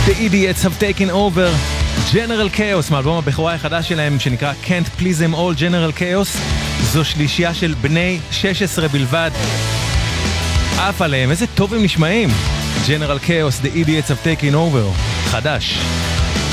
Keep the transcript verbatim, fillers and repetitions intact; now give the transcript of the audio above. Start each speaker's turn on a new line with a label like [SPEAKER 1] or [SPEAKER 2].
[SPEAKER 1] The Idiots have taken over. General Chaos, מאלבום הבכורה החדש שלהם שנקרא Can't Please Them All, General Chaos. זו שלישייה של בני שש עשרה בלבד. אף עליהם, איזה טוב הם נשמעים. General Chaos, The Idiots have taken over. חדש.